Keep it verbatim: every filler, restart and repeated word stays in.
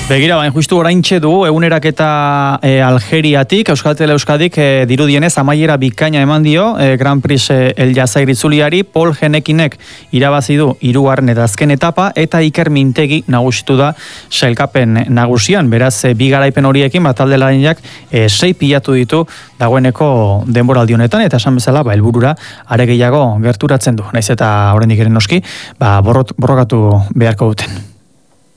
Begira, bain justu oraintxe du, eguneraketa e, Algeriatik, Euskaltel Euskadik e, dirudienez amaiera bikaina eman dio e, Grand Prix e, El Jazair itzuliari, Paul Genekinek irabazi du hirugarren eta azken etapa, eta Iker Mintegi nagusitu da sailkapen nagusian, beraz e, bi garaipen horiekin bat taldelariak e, sei pilatu ditu dagoeneko denboraldi honetan, eta esan bezala ba, helburura are gehiago gerturatzen du, naiz eta oraindik ere noski, ba, borrot, borrokatu beharko duten.